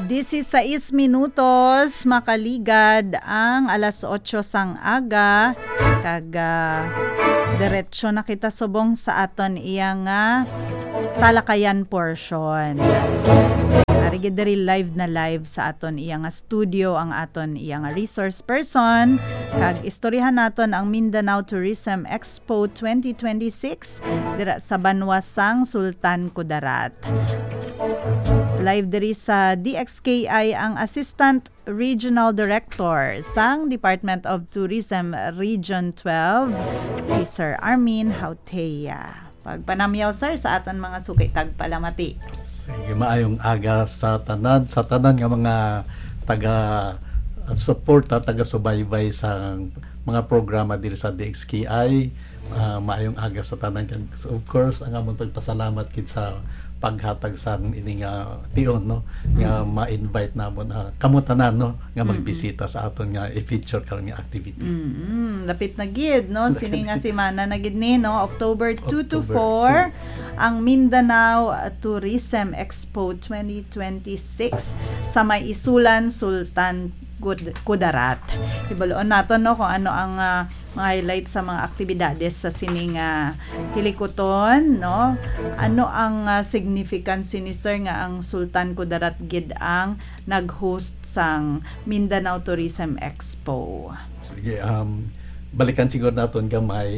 16 minutos makaligad ang alas 8 sang aga kag diretso na kita subong sa aton iya nga talakayan portion. Arigid diri live sa aton iya nga studio ang aton iya nga resource person kag istoryahan naton ang Mindanao Tourism Expo 2026 dira sa Banwasang Sultan Kudarat. Live diri sa DXKI ang Assistant Regional Director sang Department of Tourism Region 12, si Sir Armin Hauteya. Pagpanamyaw sir sa aton mga sukay tagpalamati. Sige, maayong aga sa tanan nga mga taga-support at taga-subaybay sa mga programa diri sa DXKI. Maayong aga sa tanan. So, of course, ang among pagpasalamat kid sa paghatag sa ini nga tion no nga ma-invite namon kamutanan no nga magbisita sa aton nga i-feature karon nga activity. Lapit na gid no sini nga semana na gid ni no October 2 to 4 ang Mindanao Tourism Expo 2026 sa may Isulan Sultan Kudarat. Ibaloon naton no kung ano ang mga highlight sa mga aktibidades sa sining hilikoton no. Ano ang significance ni sir nga ang Sultan Kudarat gid ang nag-host sang Mindanao Tourism Expo. Sige, balikan siguro naton gamay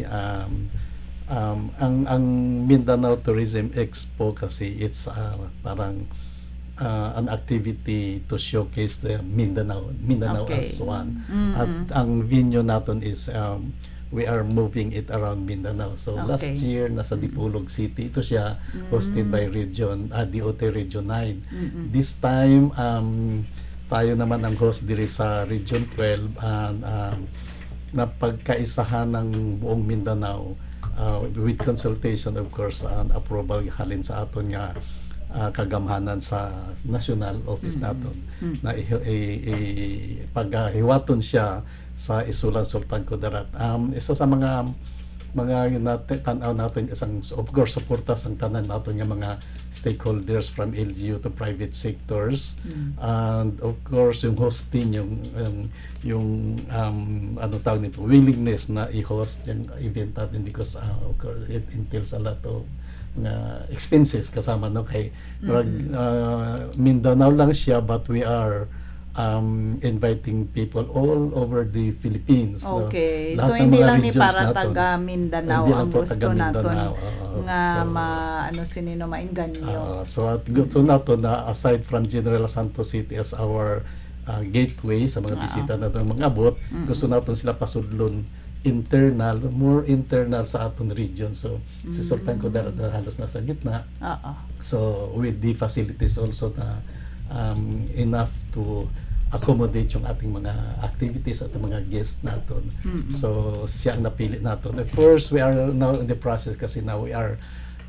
ang Mindanao Tourism Expo kasi it's parang an activity to showcase the Mindanao okay. As one. At ang venue natin is we are moving it around Mindanao. So last year nasa Dipolog City ito siya hosted by region DOT Region 9. This time tayo naman ang host diri sa Region 12 and napagkaisahan ng buong Mindanao with consultation of course and approval halin sa aton nga kagamhanan sa national office naton na paghiwaton siya sa Isulan Sultan Kudarat. Isa sa mga tanaw natin isang of course suporta sang tanan naton nga mga stakeholders from LGU to private sectors and of course yung hosting yung ano tawag nito willingness na i-host yung event natin because of course it entails a lot of expenses kasama no kay Mindanao lang siya but we are inviting people all over the Philippines. Okay. No? So hindi lang ni para taga Mindanao ang gusto naton nga ano sinino mainganyo. So at gusto nato na aside from General Santos City as our gateway sa mga bisita naton mga abot, gusto naton sila pasudlon more internal sa aton region. So si Sultan Kudarat halos nasa gitna. So with the facilities also na enough to accommodate yung ating mga activities at mga guests naton. So siya ang napili naton. Of course we are now in the process kasi now we are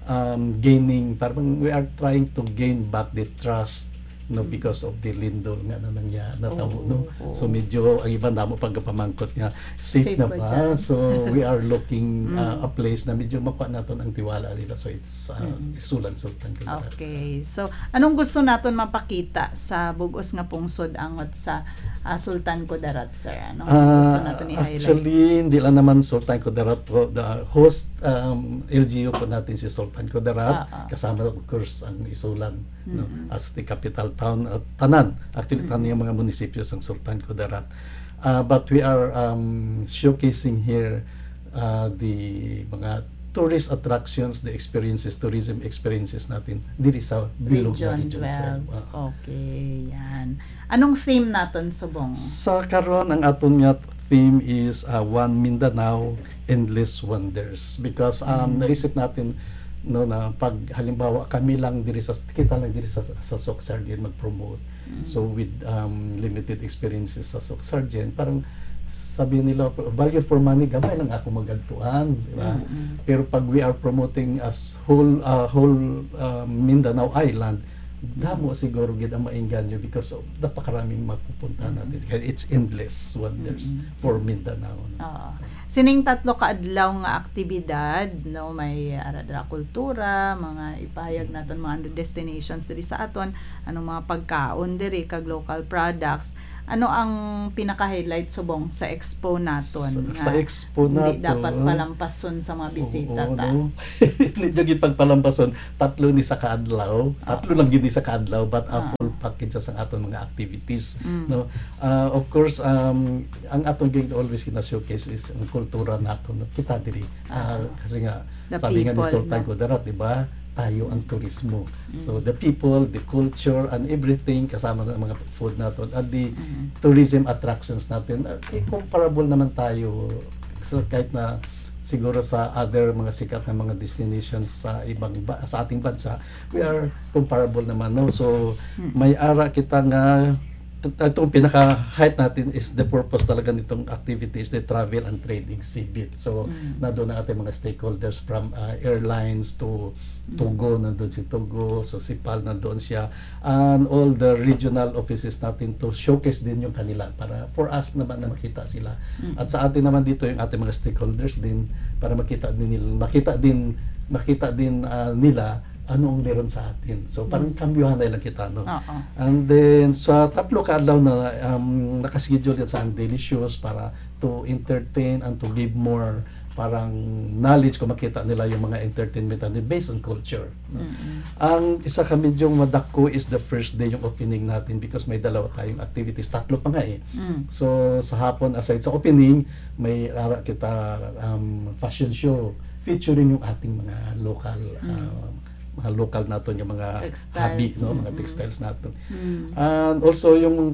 we are trying to gain back the trust no because of the lindol nga na natabo no. So medyo ang iba namo pagpamangkot nga safe na ba. So we are looking a place na medyo makuha naton ang tiwala nila. So it's Isulan Sultan Kudarat. Okay. So anong gusto naton mapakita sa bugos nga pungsod angot sa Sultan Kudarat sir? Anong gusto naton i-highlight? Actually hindi lang naman Sultan Kudarat po, the host LGU po natin si Sultan Kudarat kasama of course ang Isulan no as the capital town at tanan actually tanan yung mga munisipyo ng Sultan Kudarat but we are showcasing here the mga tourist attractions, the tourism experiences natin diri sa bilog na Region 12. Okay, yan. Anong theme naton subong? Sa karon ang aton nga theme is One Mindanao Endless Wonders because naisip natin no na pag halimbawa kami lang diri sa Sok Sargent mag-promote so with limited experiences sa Sok Sargent parang sabi nila value for money gamay lang ako magadtuan di ba pero pag we are promoting as whole Mindanao Island damo siguro gid ang maengganyo because of napakaraming mapupuntahan natin. It's endless wonders for Mindanao. Sining 3 ka adlaw nga aktibidad, no, may aradra kultura, mga ipahayag naton mga destinations diri sa aton, anong mga pagkaon diri kag local products. Ano ang pinaka-highlight subong sa expo naton? Sa expo naton, hindi dapat palampason sa mga bisita ta. No? Hindi gyud pagpalampason, 3 ni sa kaadlaw, 3 lang gyud ni sa kaadlaw, but a full package sa aton mga activities, no. Of course, ang aton gyud always kina-showcase is ang kultura naton, kita diri. Kasi nga sabi nga ni Sultan Kudarat, di ba? Tayo ang turismo. So the people, the culture, and everything kasama ng mga food natin at the tourism attractions natin, comparable naman tayo kahit na siguro sa other mga sikat na mga destinations sa sa ating bansa, we are comparable naman, no? So may ara kita nga itong pinaka-height natin is the purpose talaga nitong activities, the travel and trade exhibit. So, nandun ang ating mga stakeholders from airlines to Togo, nandun si Togo, so Sipal, nandun siya, and all the regional offices natin to showcase din yung kanila para for us naman na makita sila. At sa atin naman dito yung ating mga stakeholders din para makita din nila ano ang meron sa atin. So, parang kambyuhan na lang kita, no? And then, sa 3 ka adlaw na nakaschedule yan sa daily shows para to entertain and to give more parang knowledge kung makita nila yung mga entertainment and based on culture. No? Ang isa ka medyong madako is the first day yung opening natin because may 2 tayong activities. 3 pa nga eh. So, sa hapon, aside sa opening, may ara kita fashion show featuring yung ating mga local natin yung mga textiles, hobby, no, mga textiles natin. And also yung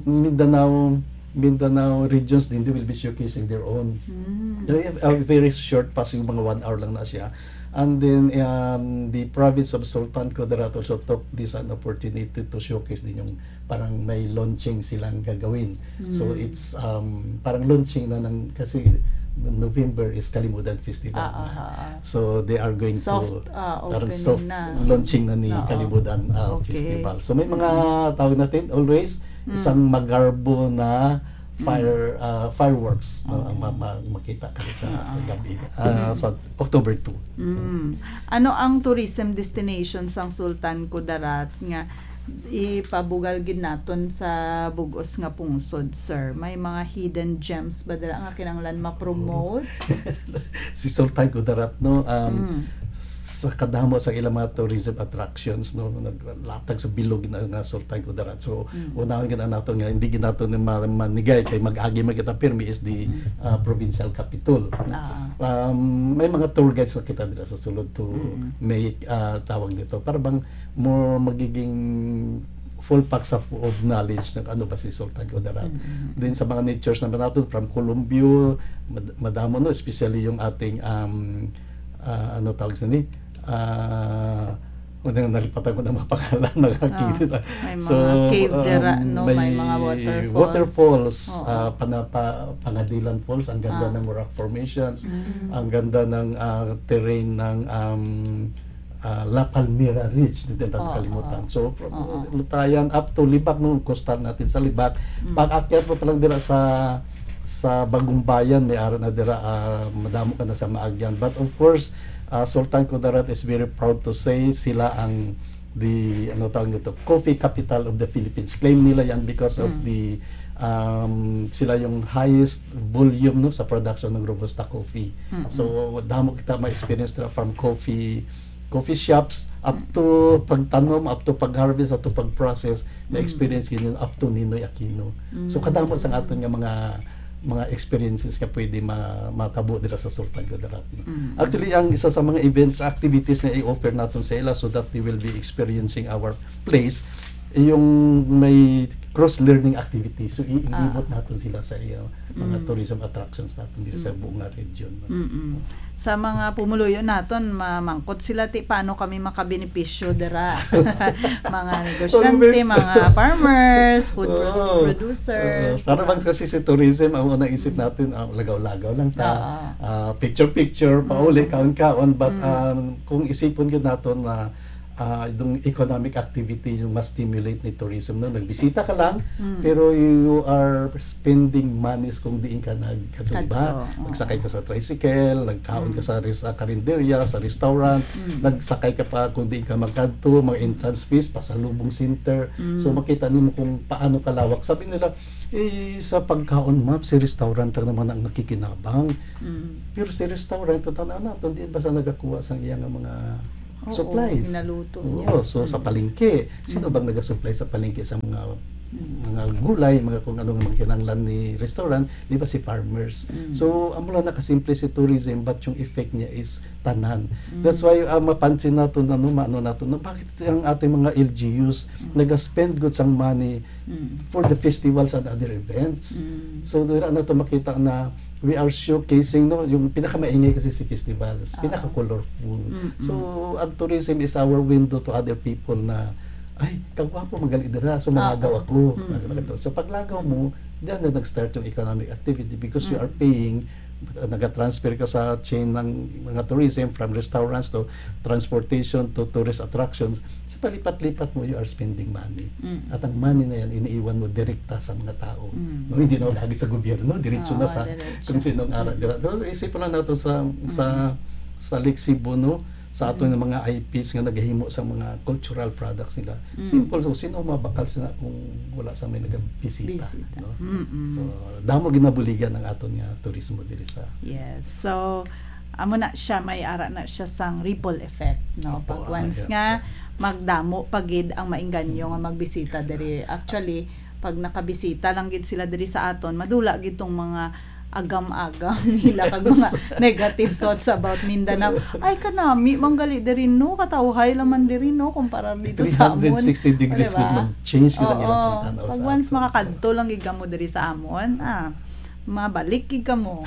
Mindanao regions din, they will be showcasing their own. A very short pass, yung mga 1 hour lang na siya. And then the province of Sultan Kudarat also took this an opportunity to showcase din yung parang may launching silang gagawin. So it's parang launching na ng kasi November is Kalimutan Festival. So they are going to parang soft launching na ni Kalimutan Festival. So may mga tawag natin always isang magarbo na fireworks, no, ang makita ka sa gabi sa October 2. Ano ang tourism destination sang Sultan Kudarat nga ipabugal gid naton sa bugos nga pungsod, sir? May mga hidden gems ba dira nga kinahanglan ma-promote? Si Sultan Kudarat, no, sa kadamo sa ilang mga tourism attractions, no, naglatag sa bilog na Sultan Kudarat. So unahon gid naton nga hindi gid naton manigay kay mag-agi man kita pirmi is the provincial capital. May mga tour guides na kita dira sa sulod to may tawag dito para bang more magiging full packs of knowledge ng ano ba si Sultan Kudarat. Then sa mga natures naman natin from Colombia, madamo, no, especially yung ating ano tawag sa ni unang nalipatan ko ng mga pangalan nakakita. May mga cave dera, no? May mga waterfalls, Pangadilan Falls, ang ganda ng rock formations, ang ganda ng terrain ng La Palmira Ridge, hindi natin kalimutan. So, lutayan up to Libak, nung coastal natin sa Libak. Pag-akyat mo palang dira sa Bagong Bayan, may araw na dira, madamo ka na sa Maagyan. But of course, Sultan Kudarat is very proud to say sila ang ano tawag nito, coffee capital of the Philippines. Claim nila yan because of the sila yung highest volume, no, sa production ng Robusta coffee. So damo kita ma-experience nila from coffee shops up to pagtanom, up to pag-harvest, up to pag-process, na-experience yun up to Ninoy Aquino. So kadamo sa aton nga mga experiences ka pwede matabo dira sa Sultan Kudarat. Actually, ang isa sa mga events, activities na i-offer natin sa ila so that they will be experiencing our place, yung may cross-learning activities. So, iibot natin sila sa mga tourism attractions natin dito sa buong region. Sa mga pumuluyo naton, mamangkot sila paano kami makabenepisyo dira. Mga negosyante, mga farmers, food producers. Sana bang kasi si tourism, ang unang isip natin, lagaw-lagaw lang picture-picture, pauli, kaon-kaon, but kung isipon yun natin na yung economic activity yung mas stimulate ni tourism, no? Nagbisita ka lang pero you are spending monies kung diin ka diba? Nagsakay ka sa tricycle, nagkaon ka sa karinderya, sa restaurant, nagsakay ka pa kung diin ka magkadto, mga entrance fees, pasalubong center. So makita nimo kung paano kalawak. Sabi nila, sa pagkaon map, si restaurant lang naman ang nakikinabang. Pero si restaurant, kung tanaw natin, di ba sa nagakuha sa iyang mga supplies. Naluto niya. So sa palengke, sino bang nagasupply sa palengke sa mga gulay, mga kung anong mga kinanglan ni restaurant, di ba si farmers. So amo lang nakasimple si tourism, but yung effect niya is tanan. That's why mapansin nato na bakit ang ating mga LGUs nag-spend goods ang money for the festivals and other events. So dira na to makita na we are showcasing, no, yung pinakamaingay kasi si festivals, pinaka-colorful. So ang tourism is our window to other people na ay, kagwapo magaling dira, so managaw ako. So paglagaw mo, diyan na nag-start yung economic activity because you are paying, nag-transfer ka sa chain ng mga tourism from restaurants to transportation to tourist attractions. So palipat-lipat mo, you are spending money. At ang money na yan, iniiwan mo direkta sa mga tao. No, hindi na lagi sa gobyerno, diretso na sa kung sinong ara dira. So isipin lang nato sa Lake Cebu, no, sa ato ng mga IPs nga naghihimo sa mga cultural products nila. Simple, so sino mabakal sila kung wala sa may nagabisita, no? So damo ginabuligan ng aton nga turismo diri sa. Yes. So amo na siya, may ara na siya sang ripple effect, no? Pag once nga magdamo pagid ang maingganyo nga magbisita diri. Actually, pag nakabisita lang gid sila diri sa aton, madula gid tong mga agam-agam nila kag mga negative thoughts about Mindanao. Ay kanami manggali diri no, katawhay laman diri no kumpara dito sa amon. 360 degrees diba? Change kita ilang tanaw. Pag once makakadto lang gid mo diri sa amon, mabalik gid kamo.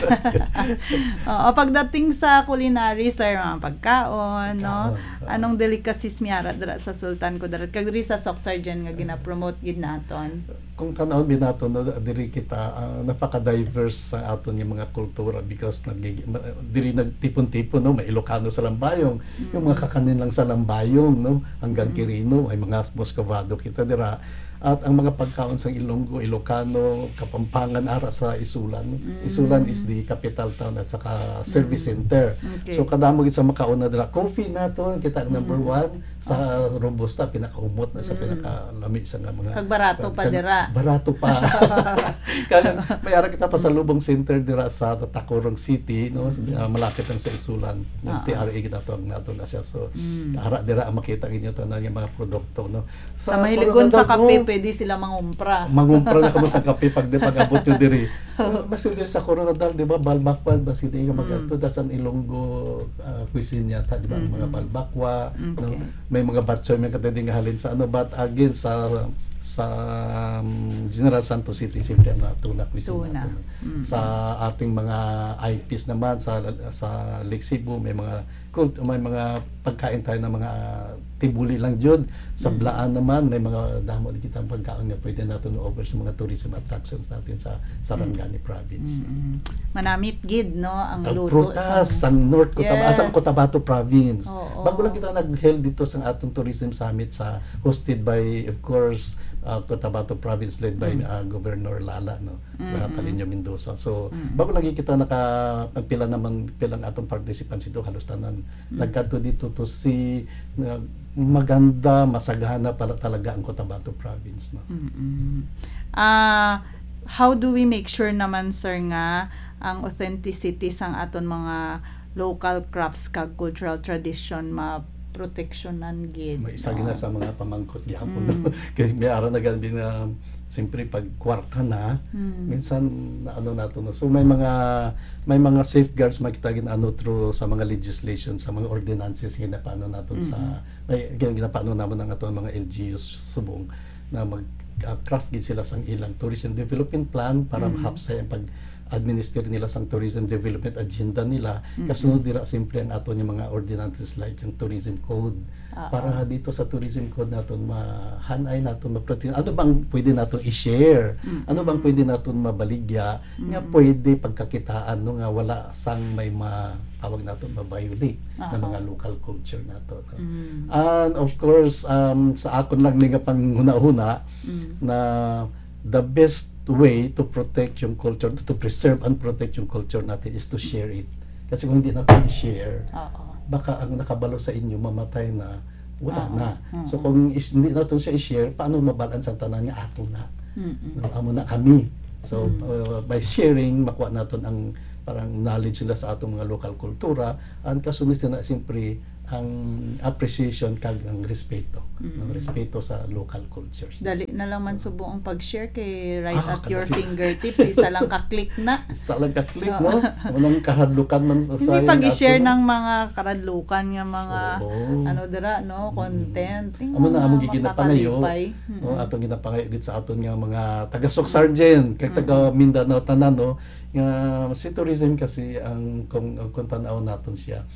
Pagdating sa culinary, sir, mga pagkaon, no? Anong delicacies miyara dira sa Sultan Kudarat kag diri sa Soc-Sargent nga gina-promote gid naton? Kung tanaw binaton, no, diri kita napaka-diverse sa aton yung mga kultura because diri nagtipon-tipon, no, may Ilocano sa Lambayong, yung mga kakanin lang sa Lambayong, no, hanggang Quirino, ay mga Moscovado kita dira. At ang mga pagkaon sa Ilonggo, Ilocano, Kapampangan, ara sa Isulan. Isulan is the capital town at saka service center. Okay. So kadamo gid sa makaon na dira. Coffee nato kita number 1 sa Robusta, pinakahumot na sa pinakalami sa mga kag barato pa dira. Barato pa. Kaya may ara kita pa sa Lubong Center dira sa Tacurong City, no, malapit lang sa Isulan. Yung TRA kita to nato na siya. So ara dira ang makita ginyo tanan nga mga produkto, no. Sa mahiligon sa kape pwede sila mangumpra. Mangumpra na kamo sa kape pag-abot nyo diri. Basta diri sa Coronadal, di ba, balbakwan, basta di ka mag-ato, dasan Ilonggo cuisine yata, di ba, mga balbakwa, no? May mga batchoy, may katinding halin sa but again, sa General Santos City, siyempre ang tuna cuisine natin. Sa ating mga IPs naman, sa Lake Cebu, may mga pagkain tayo ng mga tibuli lang jud. Sa Blaan naman may mga damo di kita pagkaon nga pwede natin over sa mga tourism attractions natin sa Sarangani province. Manamit gid, no, ang luto prutas sa North Cotabato province. Bago lang kita nag-held dito sa atong tourism summit sa hosted by, of course, Cotabato province led by Governor Lala, no, Talinio Mendoza. So bago lang kita pilang atong participants dito, halos tanan nagkadto dito to see maganda, masagana pala talaga ang Cotabato province, no. How do we make sure naman, sir, nga ang authenticity sang aton mga local crafts kag cultural tradition proteksyonan gid? May isa gina sa mga pamangkot gyapon, no. Kasi may ara na ganbi na siyempre pag kwarta na minsan nato no. So may mga safeguards makita ginaano through sa mga legislation, sa mga ordinances ginapaano naton sa may ginapaano namon ang aton mga LGUs subong na mag craft gid sila sang ilang tourism development plan para mahapsay ang administer nila sang tourism development agenda nila. Kasunod dira simpre ang ato yung mga ordinances like yung tourism code. Para dito sa tourism code naton mahanay naton ma-protect. Ano bang pwede naton i-share? Ano bang pwede naton mabaligya nga pwede pagkakitaan no nga wala sang may tawag naton ma-violate ng mga local culture nato. No? And of course sa akon lang nga panghuna-huna na the best way to protect yung culture, to preserve and protect yung culture natin is to share it. Kasi kung hindi natin i-share, baka ang nakabalo sa inyo mamatay na, wala na. So kung hindi natin siya i-share, paano mabalance ang tanan niya? Ato na. Amo na kami. So by sharing, makuha natin ang parang knowledge nila sa atong mga local kultura, and kasunod na siyempre ang appreciation kag ang respeto. Ng respeto sa local cultures. Dali na lang man subo ang pag-share kay right at your fingertips. Isa lang ka-click na. Isa lang ka-click, no? Walang kahadlukan man sa hindi pag-i-share ng mga karadlukan nga mga ano dira, no? Content. Amo na among giginapangayo. Atong ginapangayo gid sa aton nga mga taga-Sok Sargent, kay taga Mindanao tanan, no? Nga si tourism kasi ang kung tanaw naton siya.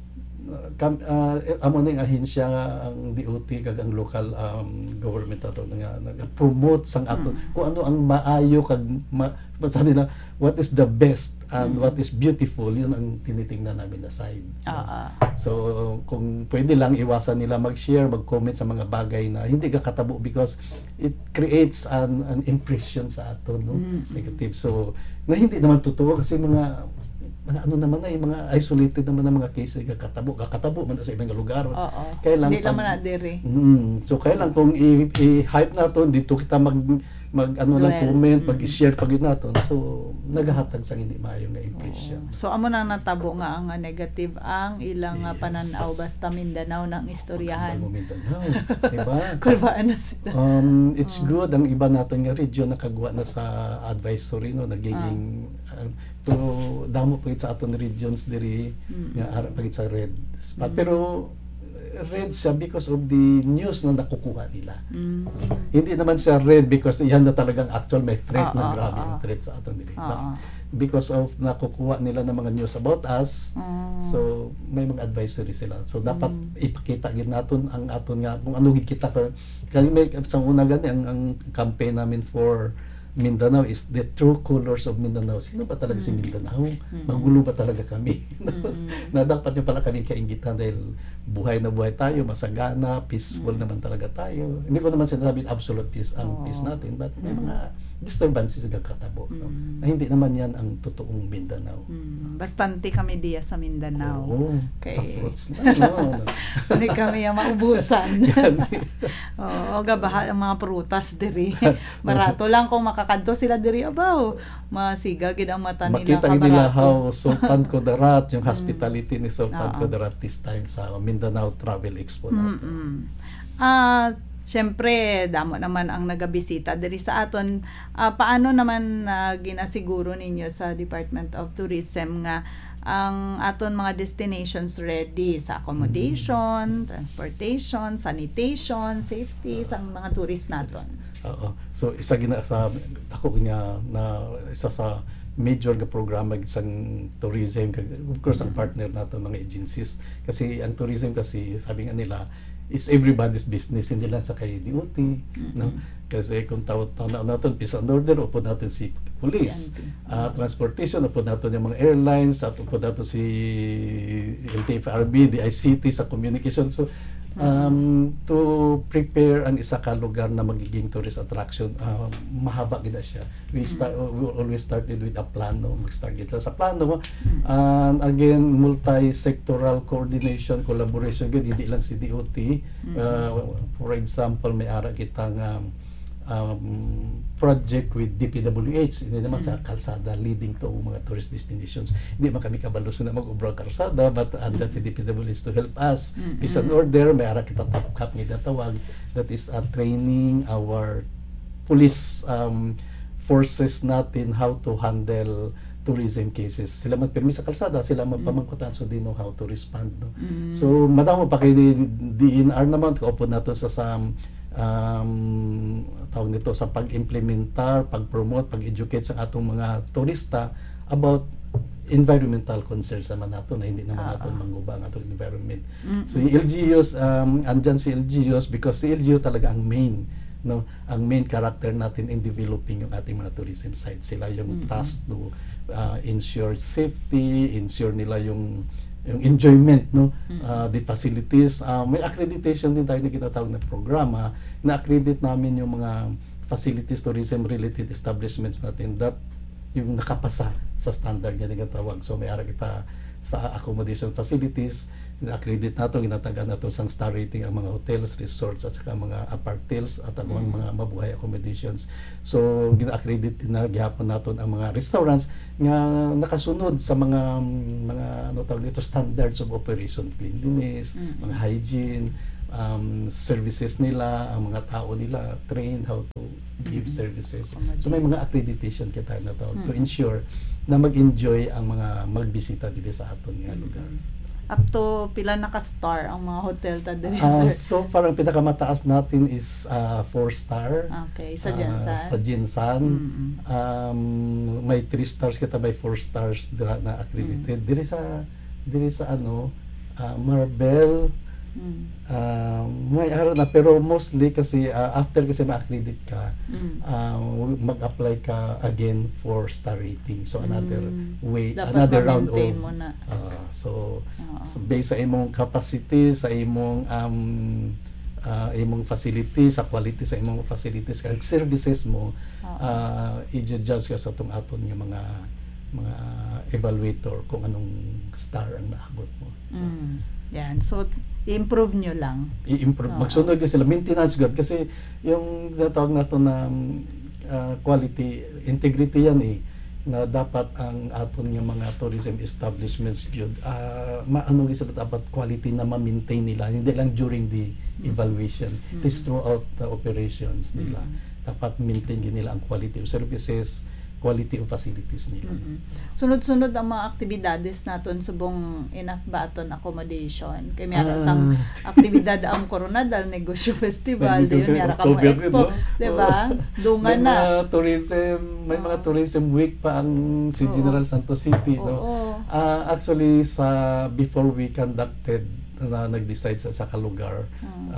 Amo ning ahensya nga ang DOT kag ang local government ato nga nag-promote sang ato kung ano ang maayo kag sabi na what is the best and what is beautiful, yun ang tinitingnan namin na side. So kung pwede lang iwasan nila mag-share, mag-comment sa mga bagay na hindi ka katabo because it creates an impression sa ato, no? Negative. So na hindi naman totoo kasi mga ano naman na mga isolated naman na mga cases kakatabo man sa ibang lugar. Kailan hindi naman na diri. So kailan kung i-hype naton dito kita mag ano lang comment, mag-share pag yun naton. So nagahatag sa hindi maayo nga impression. So amo nang natabo nga ang negative ang ilang pananaw basta Mindanao nang istoryahan. Mindanao, diba? Kulbaan na sila. It's good ang iba naton nga region nakagawa na sa advisory, no, nagiging to damo pa sa aton regions diri nga ara pagit sa red spot, pero red siya because of the news na nakukuha nila. Hindi naman siya red because yan na talagang actual may threat na grabe ang threat sa aton diri. But because of nakukuha nila ng mga news about us, so may mga advisory sila. So dapat ipakita gid naton ang aton nga kung ano gid kita kani may sa una gani ang campaign namin for Mindanao is the true colors of Mindanao. Sino ba talaga si Mindanao? Magulo ba talaga kami? Na dapat nyo pala kami kaingitan dahil buhay na buhay tayo, masagana, peaceful naman talaga tayo. Hindi ko naman sinasabi absolute peace ang peace natin, but may mga disturbances na katabo. No? Na hindi naman yan ang totoong Mindanao. Bastante kami diya sa Mindanao. Sa fruits lang. No? Hindi kami yung maubusan. Gabaha ang mga prutas diri. Barato lang kung makakadto sila diri abaw. Masiga gid ang mata nila. Makita nila how Sultan Kudarat, yung hospitality ni Sultan Kudarat this time sa Mindanao Travel Expo natin. Siyempre, damo naman ang nagabisita diri sa aton. Paano naman ginasiguro ninyo sa Department of Tourism nga ang aton mga destinations ready sa accommodation, transportation, sanitation, safety sa mga tourist naton? So isa gina sa ako niya na isa sa major nga programa isang tourism, of course ang partner nato mga agencies kasi ang tourism kasi sabi nga nila is everybody's business, hindi lang sa kay DOT, no? Kasi kung tawag natin peace and order, upo natin si police, transportation, upo natin yung mga airlines, at upo natin si LTFRB, DICT sa communication. So to prepare ang isa ka lugar na magiging tourist attraction, mahaba gid siya. We always started with a plano, mag-start gid sa plano, and again multi-sectoral coordination, collaboration gid, hindi lang si DOT. For example, may ara kitang project with DPWH, hindi naman sa kalsada leading to mga tourist destinations. Hindi man kami kabalo na mag-ubra kalsada, but that si DPWH to help us. Peace and order, may ara kita tapkap nga tawag, that is training our police forces natin how to handle tourism cases. Sila magpermi sa kalsada, sila magpamangkutan, so they know how to respond. No? So madamo pa kay DNR naman, kaupo nato sa tawag nito sa pag-implementar, pag-promote, pag-educate sa atong mga turista about environmental concerns naman nato na hindi naman nato manguba ang atong environment. So yung LGUs, andyan si LGUs because si LGU talaga ang main, no, ang main character natin in developing yung ating mga tourism sites. Sila yung task to ensure safety, ensure nila yung enjoyment, no, the facilities. May accreditation din tayo na ginatawag na programa na accredit namin yung mga facilities, tourism related establishments natin that yung nakapasa sa standard nga ginatawag. So may ara kita sa accommodation facilities, na-accredit nato, ginatagaan nato sang star rating ang mga hotels, resorts at saka mga apartels at ang mga mabuhay accommodations. So gina-accredit na gihapon naton ang mga restaurants nga nakasunod sa mga ano tawag dito, standards of operation, cleanliness, mga hygiene, services nila, ang mga tao nila trained how to give services. So may mga accreditation kita na to ensure na mag-enjoy ang mga magbisita dito sa aton nga lugar. Up to pila naka-star ang mga hotel ta diri, sir? So far ang pinakamataas natin is 4-star. Okay, sa Jinsan. Sa Jinsan. May 3 stars kita, may 4 stars na accredited. Diri sa ano, Marbel, may araw na, pero mostly kasi after kasi ma-accredit ka, mag-apply ka again for star rating. So another way, dapat another round of mo na. so based sa imong capacity, sa imong imong facilities, sa quality sa imong facilities, kag services mo, i-judge ka sa itong aton nga mga evaluator kung anong star ang naabot mo. Yan. So, i-improve nyo lang. I-improve. Magsunod ka sila. Maintenance good. Kasi yung natawag na ito na quality, integrity yan na dapat ang aton yung mga tourism establishments good. Maano sila dapat quality na ma-maintain nila. Hindi lang during the evaluation. It is throughout the operations nila. Dapat maintain nila ang quality of services, quality of facilities nila. Sunod-sunod ang mga aktibidades naton subong enough ba aton accommodation. Kay may sang aktibidad ang Coronadal Negosyo Festival, di yun yara ka mo expo, di ba? Dungan na. May mga tourism week pa ang si General Santos City, no. Actually before we conducted nag-decide sa kalugar,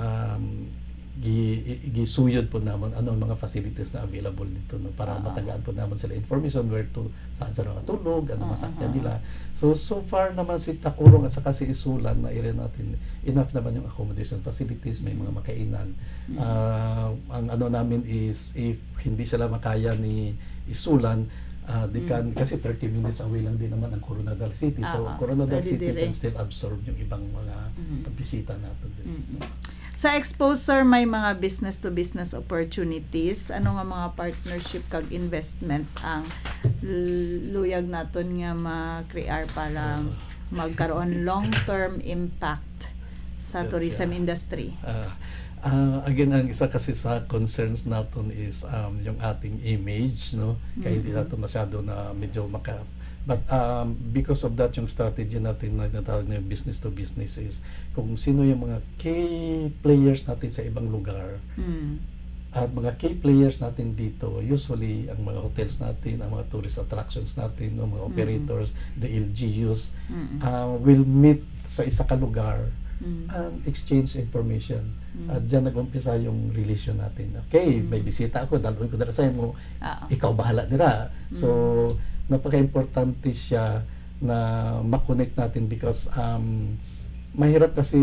gisuyod po naman ano ang mga facilities na available dito, no, para matagaan po naman sila information where to, saan sila nakatulog, ano masakyan nila. So far naman si Takurong at saka si Isulan na area natin, enough naman yung accommodation facilities, may mga makainan. Ang ano namin is, if hindi sila makaya ni Isulan, kasi 30 minutes away lang din naman ang Coronadal City. So Coronadal City can still absorb yung ibang mga pagbisita natin din. Sa exposure may mga business to business opportunities. Ano nga mga partnership kag investment ang luyag naton nga ma-create para magkaroon long-term impact sa tourism industry? Again, ang isa kasi sa concerns natin is yung ating image, no? Kaya hindi natin masyado na medyo but because of that, yung strategy natin na natawag na business to business is kung sino yung mga key players natin sa ibang lugar at mga key players natin dito, usually ang mga hotels natin, ang mga tourist attractions natin, no, mga operators, the LGUs, will meet sa isa ka lugar and exchange information. At dyan nag-umpisa yung relation natin. Okay, may bisita ako, dalawin ko dala sa mo, ikaw bahala nila. So napaka-importante siya na ma-connect natin because mahirap kasi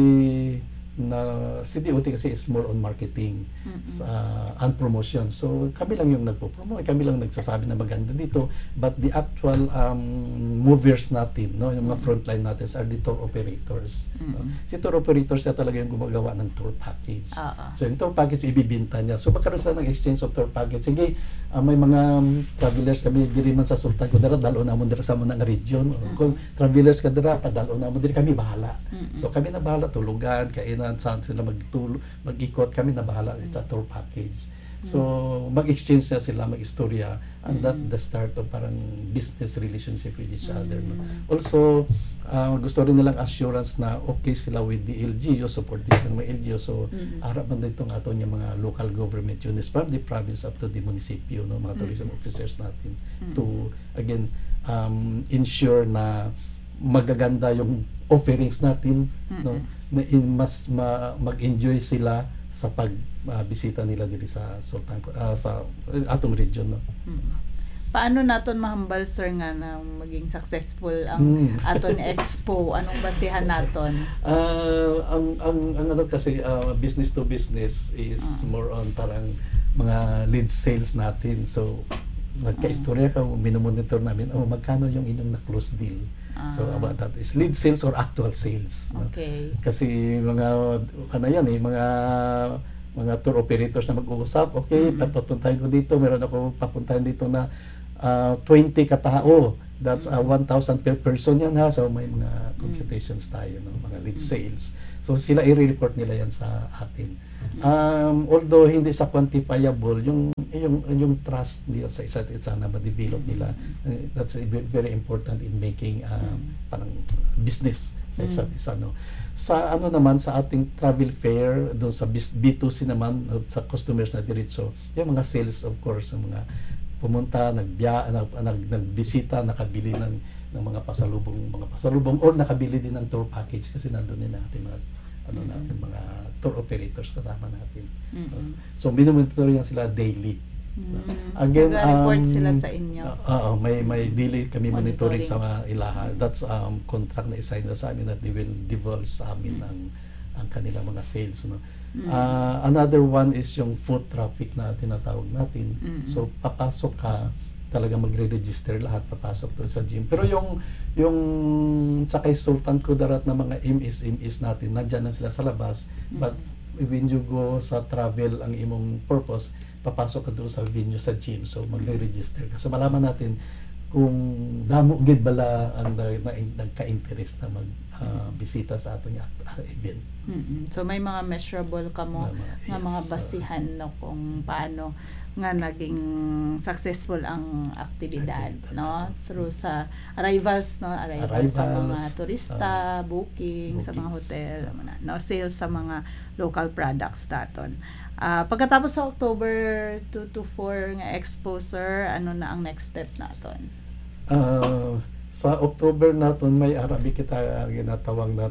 na si DOT kasi is more on marketing and promotion. So kami lang yung nagpo-promote, kami lang nagsasabi na maganda dito, but the actual movers natin, no, yung mga frontline natin are the tour operators. No? Si tour operators siya talaga yung gumagawa ng tour package. So yung tour package ibibinta niya. So magkaroon sila ng exchange of tour package. Sige, may mga travelers kami diri man sa Sultan Kudarat, dalo namon dira sa mga region. Kung travelers ka dira, padalo namon diri, kami bahala. So kami na bahala tulugan, kainan, saan sila mag-ikot, kami na bahala sa tour package. So mag-exchange na sila, mag-istorya, and that the start of parang business relationship with each other. No? Also, gusto rin nilang assurance na okay sila with the LGU, support this ng mga LGU. So harap man dito ng aton yung mga local government units from the province up to the municipio, no, mga tourism officers natin to again ensure na magaganda yung offerings natin, no, na mag-enjoy sila sa pagbisita nila dito sa Sultan sa atong region, no. Paano naton mahambal, sir, nga na maging successful ang aton expo? Anong basihan naton? Ang ano kasi business to business is more on parang mga lead sales natin. So nagka-istorya ka, minomonitor namin, magkano yung inyong na-close deal. So about that is lead sales or actual sales. No? Okay. Kasi mga mga tour operators na mag-uusap, okay, papuntahin ko dito, meron ako papuntahin dito na 20 katao. That's 1,000 per person yan, ha. So may mga computations tayo, no, mga lead sales. So sila i-report nila yan sa atin. Although hindi sa quantifiable yung trust nila sa isa't isa na ma-develop nila, that's very important in making parang business sa isa't isa, no. Sa ano naman sa ating travel fair doon sa B2C naman, sa customers na diretso, yung mga sales, of course, yung mga pumunta, nagbisita, nakabili ng mga pasalubong or nakabili din ng tour package kasi nandoon din natin mga mga tour operators kasama natin. So minomonitor yan sila daily. Again, report sila sa inyo. May daily kami monitoring sa mga ilaha. That's contract na isign na sa amin that they will divulge sa amin ang kanilang mga sales, no. Another one is yung foot traffic na tinatawag natin. So papasok ka, talaga magre-register lahat, papasok doon sa gym. Pero yung sa kay Sultan Kudarat na mga MS natin, nandiyan na sila sa labas. But when you go sa travel, ang imong purpose, papasok ka doon sa venue, sa gym. So magre-register ka. So malaman natin kung damo gid bala ang nagka-interest na bisita sa atong event. So may mga measurable kamo nga mga basihan, no, kung paano nga naging successful ang aktibidad, no, through sa arrivals, no, arrivals sa mga turista, booking sa mga hotel, no, sales sa mga local products daton. Pagkatapos sa October 2 to 4 nga expo, sir, ano na ang next step naton? Sa October naton may arabi kita ginatawag na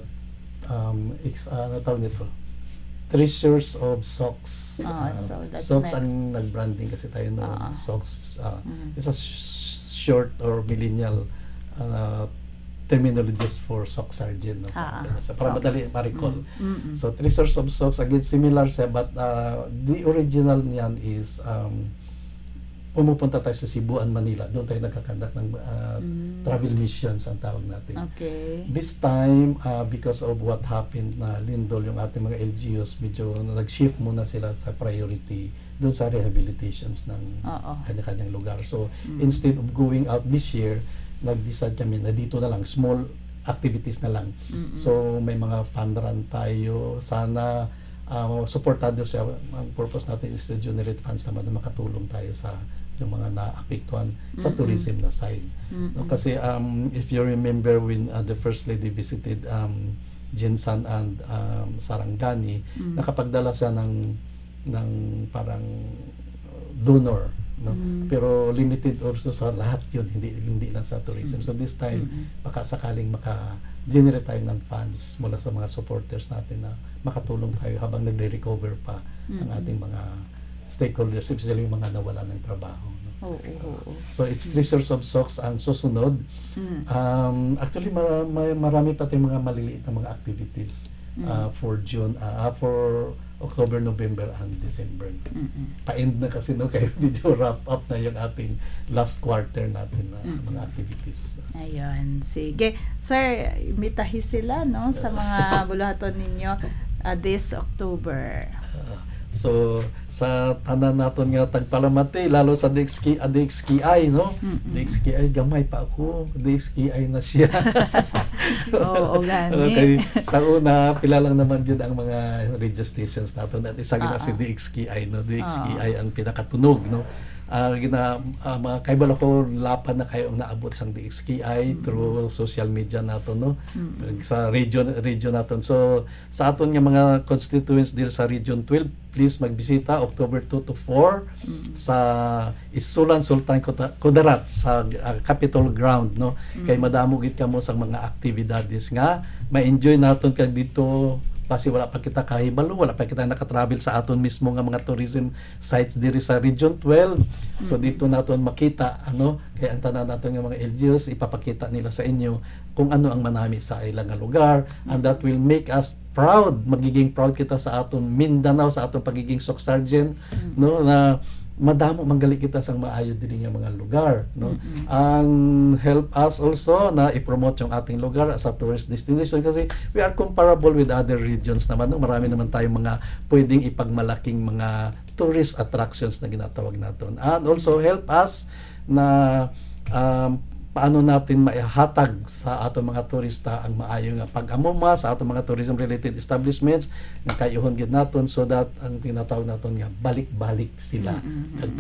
natawag nito Treasures of Socks. So that's Socks next. ang nag-branding kasi tayo noon. Socks. It's a short or millennial terminologies for sock sergeant. No? Para madali ma-recall. So Treasures of Socks, again similar siya, but the original niyan is pumupunta tayo sa Cebuan, Manila. Doon tayo nagkakandak ng travel missions ang tawag natin. Okay. This time, because of what happened na lindol yung ating mga LGUs, medyo nag-shift muna sila sa priority doon sa rehabilitations ng kanya-kanyang lugar. So, instead of going out this year, nag-decide kami na dito na lang, small activities na lang. So, may mga fund run tayo. Sana supportado siya. Ang purpose natin is to generate funds naman na makatulong tayo sa yung mga naapektuhan sa tourism na side. No, kasi if you remember when the First Lady visited Jinsan and Sarangani, nakapagdala siya ng parang donor, no? Pero limited also sa lahat yun, hindi lang sa tourism. So this time, baka sakaling maka-generate tayo ng funds mula sa mga supporters natin na makatulong tayo habang nagre-recover pa ang ating mga stakeholders, especially yung mga nawala ng trabaho. No? So it's Treasures of Socks ang susunod. Actually, marami pa tayong mga maliliit na mga activities for June, for October, November, and December. Pa-end na kasi, no, kaya video wrap up na yung ating last quarter natin na mga activities. Ayun, sige. Sir, imitahi sila, no, sa mga bulaton ninyo this October. So sa tanan naton nga tagpalamati, lalo sa DXKI, no? DXKI gamay pa ako, DXKI na siya. gani. Okay, sa una pila lang naman yun ang mga radio stations naton at isa gina si DXKI, no? DXKI ang pinakatunog, no? mga kaibalo ko lapan na kayo ang naabot sang DXKI through social media naton, no, sa region naton. So sa aton nga mga constituents diri sa Region 12, please magbisita October 2 to 4 sa Isulan Sultan Kudarat sa Capitol Ground, no. Kay madamo gid kamo sa mga aktibidades nga ma-enjoy naton kag dito, kasi wala pa kita kahibalo, wala pa kita nakatravel sa aton mismo nga mga tourism sites diri sa Region 12. So dito naton makita kay ang tanan naton nga mga LGUs ipapakita nila sa inyo kung ano ang manami sa ilang nga lugar, and that will make us proud. Magiging proud kita sa aton Mindanao, sa aton pagiging SOC Sergeant, no, na madamo manggali kita sang maayo diri nga mga lugar, no. And help us also na i-promote yung ating lugar as a tourist destination, kasi we are comparable with other regions naman, no. Marami naman tayong mga pwedeng ipagmalaking mga tourist attractions na ginatawag naton. And also help us na paano natin maihatag sa ato mga turista ang maayo nga pag-amuma sa ato mga tourism related establishments nga kayuhon gid naton, so that ang tinatawag naton nga balik-balik sila.